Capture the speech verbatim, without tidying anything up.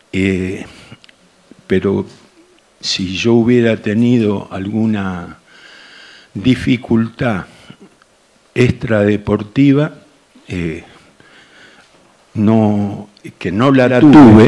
Eh, pero si yo hubiera tenido alguna dificultad extradeportiva, eh, no, que no la tuve,